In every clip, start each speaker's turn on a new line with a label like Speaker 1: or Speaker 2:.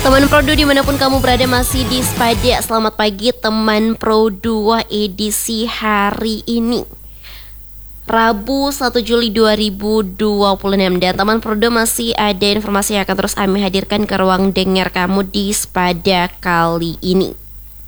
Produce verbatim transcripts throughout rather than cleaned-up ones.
Speaker 1: Teman Pro dua dimanapun kamu berada masih di Spada. Selamat pagi teman Pro dua edisi hari ini Rabu satu Juli dua ribu dua puluh enam. Dan teman Pro dua masih ada informasi yang akan terus kami hadirkan ke ruang dengar kamu di Spada kali ini.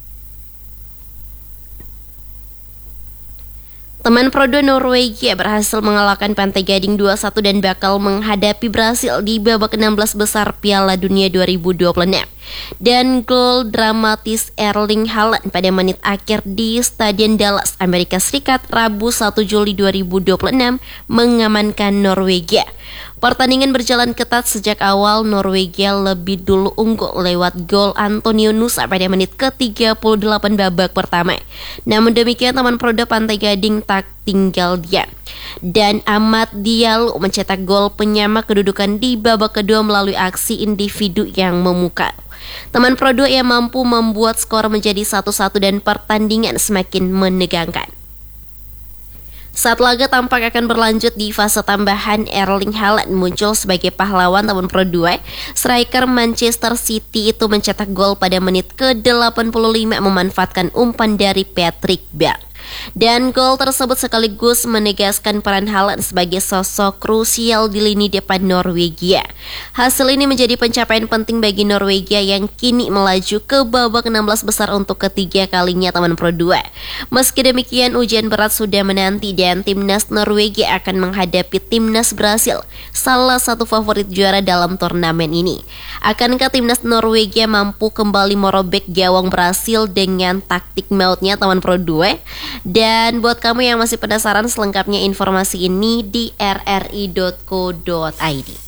Speaker 1: Teman Pro dua Norwegia berhasil mengalahkan Pantai Gading dua satu dan bakal menghadapi Brasil di babak enam belas besar Piala Dunia dua ribu dua puluh enam. Dan gol dramatis Erling Haaland pada menit akhir di Stadion Dallas, Amerika Serikat, Rabu satu Juli dua ribu dua puluh enam mengamankan Norwegia. Pertandingan berjalan ketat sejak awal. Norwegia lebih dulu unggul lewat gol Antonio Nusa pada menit ke tiga puluh delapan babak pertama. Namun demikian teman Pro dua Pantai Gading tak tinggal diam. Dan Amad Diallo mencetak gol penyama kedudukan di babak kedua melalui aksi individu yang memukau. Teman Pro dua yang mampu membuat skor menjadi satu satu dan pertandingan semakin menegangkan. Saat laga tampak akan berlanjut di fase tambahan, Erling Haaland muncul sebagai pahlawan teman Pro dua. Striker Manchester City itu mencetak gol pada menit ke delapan puluh lima memanfaatkan umpan dari Patrick Berg. Dan gol tersebut sekaligus menegaskan peran Haaland sebagai sosok krusial di lini depan Norwegia. Hasil ini menjadi pencapaian penting bagi Norwegia yang kini melaju ke babak enam belas besar untuk ketiga kalinya teman Pro dua. Meski demikian, ujian berat sudah menanti dan timnas Norwegia akan menghadapi timnas Brasil, salah satu favorit juara dalam turnamen ini. Akankah timnas Norwegia mampu kembali merobek gawang Brasil dengan taktik mautnya teman Pro dua? Dan buat kamu yang masih penasaran selengkapnya informasi ini di r r i dot co dot i d.